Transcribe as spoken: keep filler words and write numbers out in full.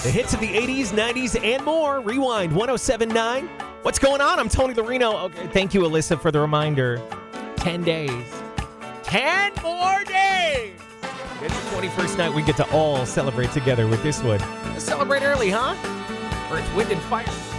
The hits of the eighties, nineties, and more. Rewind one oh seven point nine. What's going on? I'm Tony Lorino. Okay, thank you, Alyssa, for the reminder. Ten days. Ten more days. It's the twenty-first night we get to all celebrate together with this one. Let's celebrate early, huh? Earth, Wind, and Fire.